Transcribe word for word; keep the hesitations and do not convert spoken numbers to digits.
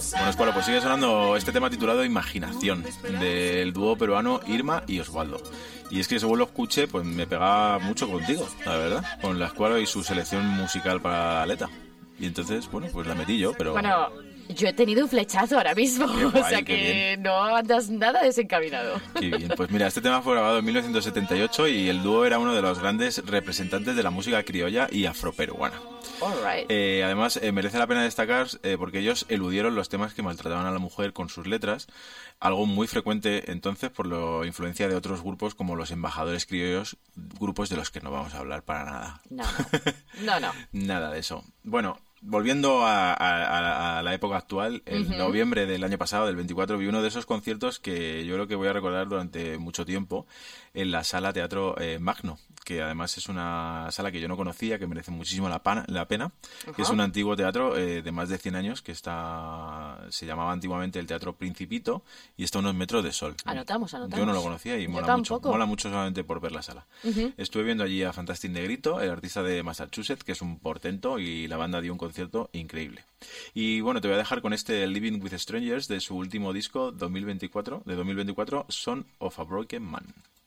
Bueno, Escualo, pues sigue sonando este tema titulado Imaginación, del dúo peruano Irma y Osvaldo. Y es que según lo escuché, pues me pegaba mucho contigo, la verdad, con la Escualo y su selección musical para la letra. Y entonces, bueno, pues la metí yo, pero... Bueno, yo he tenido un flechazo ahora mismo, Qué guay, o sea qué que bien. no andas nada desencaminado. Qué bien, pues mira, este tema fue grabado en mil novecientos setenta y ocho y el dúo era uno de los grandes representantes de la música criolla y afroperuana. All right. Eh, además, eh, merece la pena destacar eh, porque ellos eludieron los temas que maltrataban a la mujer con sus letras, algo muy frecuente entonces por la influencia de otros grupos como los Embajadores Criollos, grupos de los que no vamos a hablar para nada. No, no, no, no. Nada de eso. Bueno, volviendo a, a, a la época actual, en Ujú. noviembre del año pasado, del veinticuatro, vi uno de esos conciertos que yo creo que voy a recordar durante mucho tiempo en la Sala Teatro eh, Magno, que además es una sala que yo no conocía, que merece muchísimo la, pana- la pena, que es Ajá. un antiguo teatro eh, de más de cien años que está se llamaba antiguamente el Teatro Principito y está a unos metros de Sol. Anotamos, anotamos. Yo no lo conocía y Yo mola mucho. tampoco. Mola mucho solamente por ver la sala. Ujú. Estuve viendo allí a Fantastic Negrito, el artista de Massachusetts, que es un portento, y la banda dio un concierto increíble. Y bueno, te voy a dejar con este Living with Strangers de su último disco dos mil veinticuatro, de dos mil veinticuatro, Son of a Broken Man.